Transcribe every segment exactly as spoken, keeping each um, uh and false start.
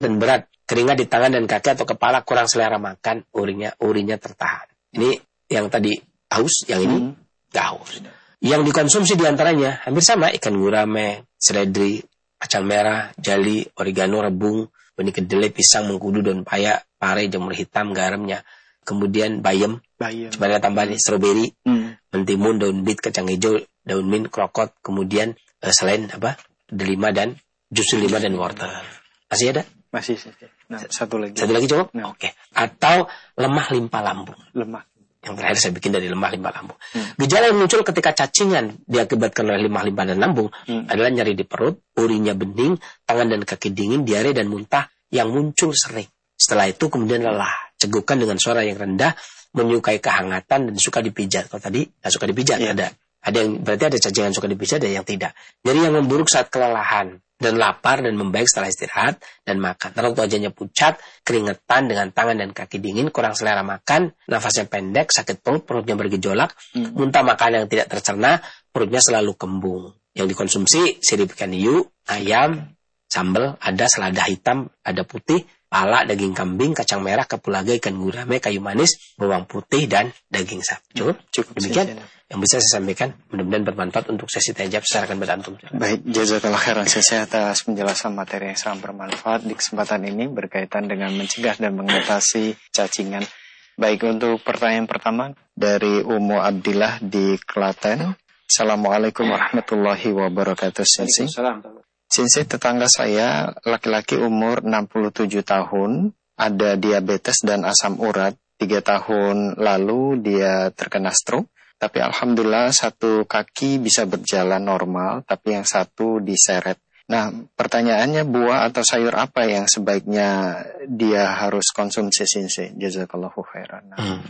dan berat, keringat di tangan dan kaki atau kepala, kurang selera makan, urinnya urinnya tertahan. Ini yang tadi haus, yang ini nggak hmm. haus. Yang dikonsumsi diantaranya hampir sama, ikan gurame, seledri, kacang merah, jali, oregano, rebung, benih kedelai, pisang, mengkudu, daun paya, pare, jamur hitam, garamnya. Kemudian bayam, bayam. Sebenarnya tambahan stroberi, hmm. mentimun, daun bit, kacang hijau, daun mint, krokot, kemudian eh, selain apa? Delima dan jus delima dan wortel. Masih ada? Masih. Nah, satu lagi. Satu lagi cukup? Nah. Oke. Atau lemah limpa lambung. Lemah. Yang terakhir saya bikin dari lemah limpa lambung. Hmm. Gejala yang muncul ketika cacingan diakibatkan oleh lemah limpa dan lambung hmm. adalah nyeri di perut, urinnya bening, tangan dan kaki dingin, diare dan muntah yang muncul sering. Setelah itu kemudian lelah, cegukan dengan suara yang rendah, menyukai kehangatan dan suka dipijat. Kalau tadi nggak suka dipijat, yeah. ada. Ada yang berarti ada cacingan suka dipijat, ada yang tidak. Jadi yang memburuk saat kelelahan dan lapar dan membaik setelah istirahat dan makan. Raut wajahnya pucat, keringetan dengan tangan dan kaki dingin, kurang selera makan, nafasnya pendek, sakit perut, perutnya bergejolak, hmm. muntah makanan yang tidak tercerna, perutnya selalu kembung. Yang dikonsumsi sirip ikan hiu, ayam, sambal, ada selada hitam, ada putih, pala, daging kambing, kacang merah, kapulaga, ikan gurame, kayu manis, bawang putih, dan daging sapi. Cukup? Cukup. Demikian yang bisa saya sampaikan. Mudah-mudahan bermanfaat untuk sesi tajab secara berantum. Baik, jazakallah khairan Syekh atas penjelasan materi yang sangat bermanfaat di kesempatan ini berkaitan dengan mencegah dan mengatasi cacingan. Baik, untuk pertanyaan pertama dari Umu Abdillah di Klaten. Assalamualaikum warahmatullahi wabarakatuh. Sensei. Sensei, tetangga saya laki-laki umur enam puluh tujuh tahun, ada diabetes dan asam urat. Tiga tahun lalu dia terkena stroke. Tapi alhamdulillah satu kaki bisa berjalan normal, tapi yang satu diseret. Nah, pertanyaannya buah atau sayur apa yang sebaiknya dia harus konsumsi, Sensei? Jazakallahu khairan. Hmm.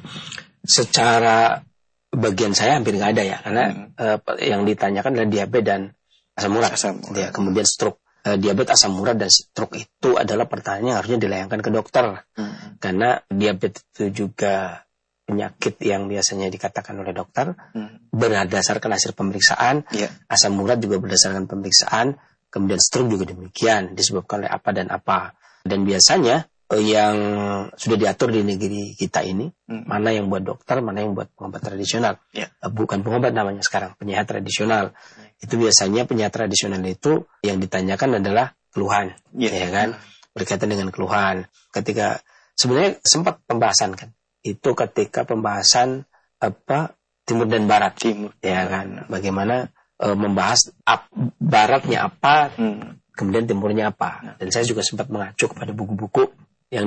Secara bagian saya hampir nggak ada ya, karena hmm. uh, yang ditanyakan adalah diabetes dan asam urat. Asam urat. Ya, kemudian stroke. Uh, diabetes, asam urat dan stroke itu adalah pertanyaan yang harusnya dilayangkan ke dokter. Hmm. Karena diabetes itu juga penyakit yang biasanya dikatakan oleh dokter hmm. berdasarkan hasil pemeriksaan, yeah. asam urat juga berdasarkan pemeriksaan, kemudian stroke juga demikian disebabkan oleh apa dan apa. Dan biasanya yang sudah diatur di negeri kita ini, hmm. mana yang buat dokter, mana yang buat pengobat tradisional. Yeah. Bukan pengobat namanya sekarang, penyehat tradisional. Yeah. Itu biasanya penyehat tradisional itu yang ditanyakan adalah keluhan, yeah. ya kan, berkaitan dengan keluhan. Ketika sebenarnya sempat pembahasan kan. Itu ketika pembahasan apa timur dan barat, timur, ya kan, bagaimana e, membahas ap, baratnya apa, hmm. kemudian timurnya apa. Dan saya juga sempat mengacu kepada buku-buku yang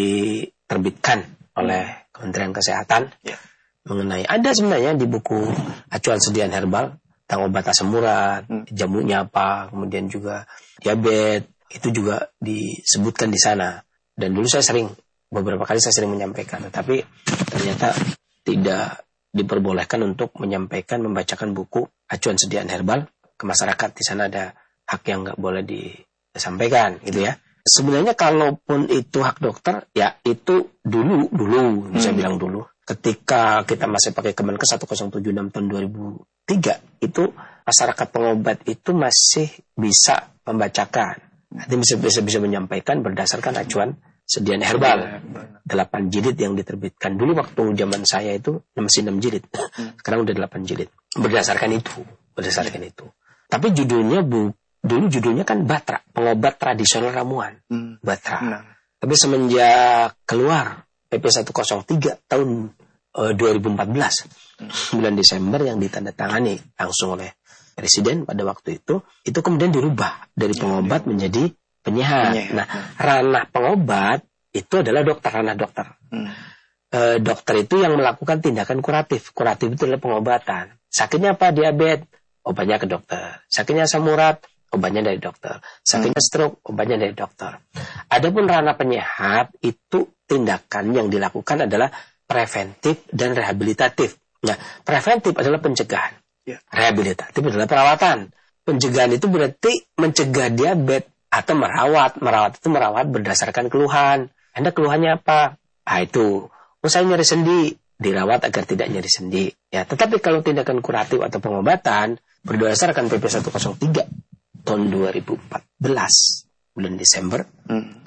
diterbitkan oleh Kementerian Kesehatan yeah. mengenai ada sebenarnya di buku acuan sediaan herbal tentang obat asam urat, hmm. jamunya apa, kemudian juga diabetes itu juga disebutkan di sana. Dan dulu saya sering beberapa kali saya sering menyampaikan, tetapi ternyata tidak diperbolehkan untuk menyampaikan, membacakan buku acuan sediaan herbal ke masyarakat. Di sana ada hak yang nggak boleh disampaikan, gitu ya. Sebenarnya kalaupun itu hak dokter, ya itu dulu, dulu, bisa hmm. bilang dulu. Ketika kita masih pakai Kemenkes satu nol tujuh enam tahun dua ribu tiga, itu masyarakat pengobat itu masih bisa membacakan, nanti bisa bisa bisa menyampaikan berdasarkan acuan sediaan herbal delapan jilid yang diterbitkan dulu waktu zaman saya itu masih enam jilid, sekarang udah delapan jilid berdasarkan itu berdasarkan itu. Tapi judulnya bu dulu judulnya kan Batra, pengobat tradisional ramuan, hmm. Batra. Nah. Tapi semenjak keluar P P seratus tiga tahun uh, dua ribu empat belas hmm. bulan Desember yang ditandatangani langsung oleh Presiden pada waktu itu, itu kemudian dirubah dari pengobat ya, menjadi penyehat. penyehat. Nah, ranah pengobat itu adalah dokter, ranah dokter. Hmm. E, dokter itu yang melakukan tindakan kuratif. Kuratif itu adalah pengobatan. Sakitnya apa? Diabetes, obatnya ke dokter. Sakitnya asam urat, obatnya dari dokter. Sakitnya hmm. stroke, obatnya dari dokter. Adapun ranah penyehat itu tindakan yang dilakukan adalah preventif dan rehabilitatif. Nah, preventif adalah pencegahan. Yeah. Rehabilitatif adalah perawatan. Pencegahan itu berarti mencegah diabetes atau merawat. Merawat itu merawat berdasarkan keluhan. Anda keluhannya apa? Ah itu, oh saya nyeri sendi, dirawat agar tidak nyeri sendi. Ya, tetapi kalau tindakan kuratif atau pengobatan berdasarkan P P seratus tiga tahun dua ribu empat belas bulan Desember, hmm.